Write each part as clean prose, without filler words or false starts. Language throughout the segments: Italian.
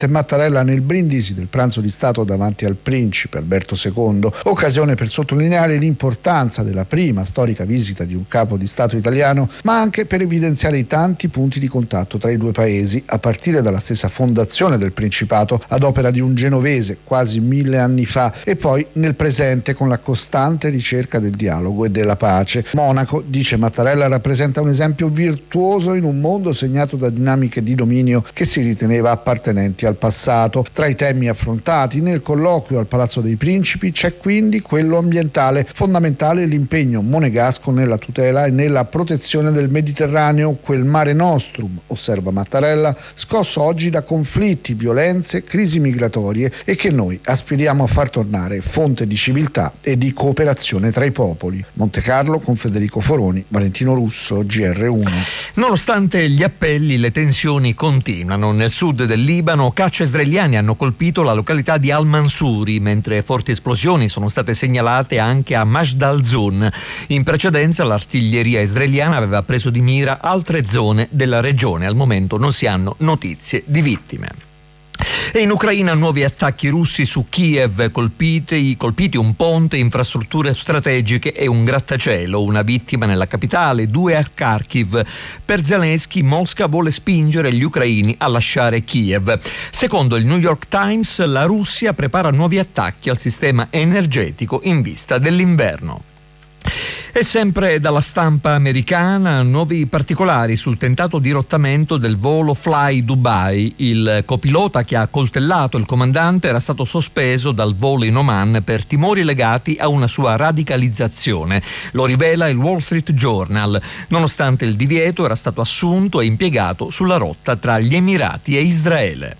Mattarella nel brindisi del pranzo di Stato davanti al principe Alberto II, occasione per sottolineare l'importanza della prima storica visita di un capo di Stato italiano, ma anche per evidenziare i tanti punti di contatto tra i due paesi, a partire dalla stessa fondazione del Principato ad opera di un genovese quasi 1000 anni fa, e poi nel presente con la costante ricerca del dialogo e della pace. Monaco, dice Mattarella, rappresenta un esempio virtuoso in un mondo segnato da dinamiche di dominio che si riteneva appartenenti al passato. Tra i temi affrontati nel colloquio al Palazzo dei Principi c'è quindi quello ambientale. Fondamentale l'impegno monegasco nella tutela e nella protezione del Mediterraneo, quel mare nostrum, osserva Mattarella, scosso oggi da conflitti, violenze, crisi migratorie, e che noi aspiriamo a far tornare fonte di civiltà e di cooperazione tra i popoli. Montecarlo con Federico Foroni, Valentino Russo, GR1. Nonostante gli appelli, le tensioni continuano. Nel sud del Libano caccia israeliani hanno colpito la località di Al-Mansuri, mentre forti esplosioni sono state segnalate anche a Mashdal Zun. In precedenza l'artiglieria israeliana aveva preso di mira altre zone della regione. Al momento non si hanno notizie di vittime. E in Ucraina nuovi attacchi russi su Kiev, colpiti un ponte, infrastrutture strategiche e un grattacielo. Una vittima nella capitale, 2 a Kharkiv. Per Zelensky, Mosca vuole spingere gli ucraini a lasciare Kiev. Secondo il New York Times, la Russia prepara nuovi attacchi al sistema energetico in vista dell'inverno. E sempre dalla stampa americana, nuovi particolari sul tentato dirottamento del volo Fly Dubai. Il copilota che ha coltellato il comandante era stato sospeso dal volo in Oman per timori legati a una sua radicalizzazione. Lo rivela il Wall Street Journal. Nonostante il divieto, era stato assunto e impiegato sulla rotta tra gli Emirati e Israele.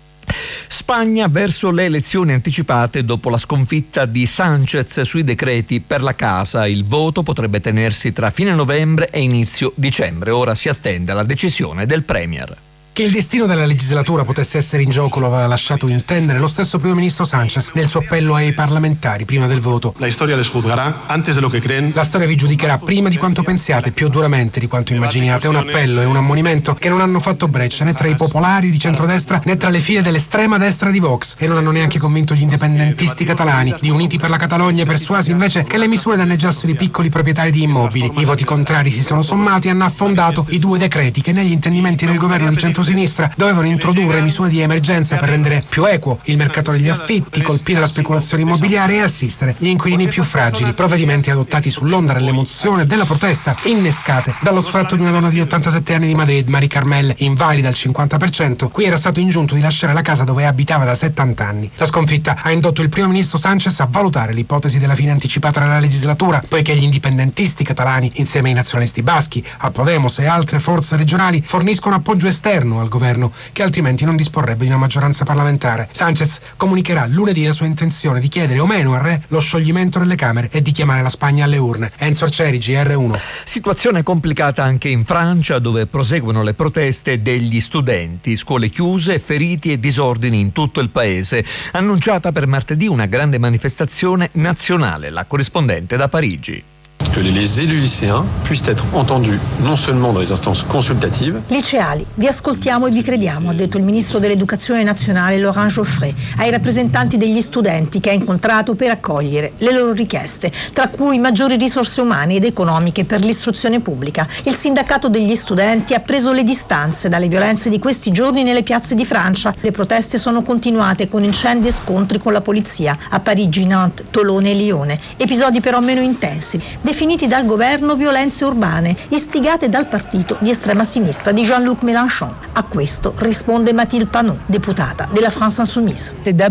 Spagna verso le elezioni anticipate dopo la sconfitta di Sánchez sui decreti per la casa. Il voto potrebbe tenersi tra fine novembre e inizio dicembre. Ora si attende la decisione del Premier. Che il destino della legislatura potesse essere in gioco lo aveva lasciato intendere lo stesso primo ministro Sánchez nel suo appello ai parlamentari prima del voto. La storia les juzgará antes de lo que creen. La storia vi giudicherà prima di quanto pensiate, più duramente di quanto immaginiate. È un appello e un ammonimento che non hanno fatto breccia né tra i popolari di centrodestra né tra le file dell'estrema destra di Vox, e non hanno neanche convinto gli indipendentisti catalani, di Uniti per la Catalogna, persuasi invece che le misure danneggiassero i piccoli proprietari di immobili. I voti contrari si sono sommati e hanno affondato i 2 decreti che negli intendimenti del governo di centrosinistra dovevano introdurre misure di emergenza per rendere più equo il mercato degli affitti, colpire la speculazione immobiliare e assistere gli inquilini più fragili. Provvedimenti adottati sull'onda dell'emozione e della protesta, innescate dallo sfratto di una donna di 87 anni di Madrid, Marie Carmel, invalida al 50%, cui era stato ingiunto di lasciare la casa dove abitava da 70 anni. La sconfitta ha indotto il primo ministro Sánchez a valutare l'ipotesi della fine anticipata della legislatura, poiché gli indipendentisti catalani, insieme ai nazionalisti baschi, a Podemos e altre forze regionali, forniscono appoggio esterno al governo, che altrimenti non disporrebbe di una maggioranza parlamentare. Sánchez comunicherà lunedì la sua intenzione di chiedere o meno al re lo scioglimento delle Camere e di chiamare la Spagna alle urne. Enzo Arcieri, GR1. Situazione complicata anche in Francia, dove proseguono le proteste degli studenti. Scuole chiuse, feriti e disordini in tutto il paese. Annunciata per martedì una grande manifestazione nazionale. La corrispondente da Parigi. Que les élus lycéens puissent être entendus non seulement dans les instances consultatives. Liceali, vi ascoltiamo e vi crediamo, ha detto il ministro dell'Educazione nazionale Laurent Geoffrey ai rappresentanti degli studenti che ha incontrato per accogliere le loro richieste, tra cui maggiori risorse umane ed economiche per l'istruzione pubblica. Il sindacato degli studenti ha preso le distanze dalle violenze di questi giorni nelle piazze di Francia. Le proteste sono continuate con incendi e scontri con la polizia a Parigi, Nantes, Tolone e Lione. Episodi però meno intensi, definiti dal governo violenze urbane, istigate dal partito di estrema sinistra di Jean-Luc Mélenchon. A questo risponde Mathilde Panot, deputata della France Insoumise.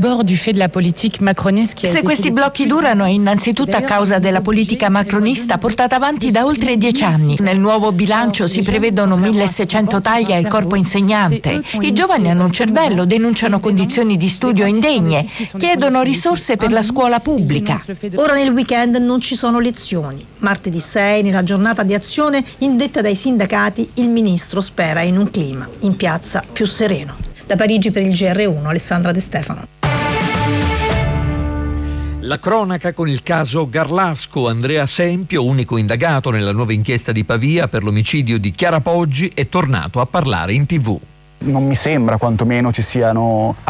Se questi blocchi durano è innanzitutto a causa della politica macronista portata avanti da oltre 10 anni. Nel nuovo bilancio si prevedono 1.600 tagli al corpo insegnante. I giovani hanno un cervello, denunciano condizioni di studio indegne, chiedono risorse per la scuola pubblica. Ora nel weekend non ci sono lezioni. Martedì 6, nella giornata di azione indetta dai sindacati, il ministro spera in un clima in piazza più sereno. Da Parigi per il GR1, Alessandra De Stefano. La cronaca con il caso Garlasco. Andrea Sempio, unico indagato nella nuova inchiesta di Pavia per l'omicidio di Chiara Poggi, è tornato a parlare in TV. Non mi sembra quantomeno ci siano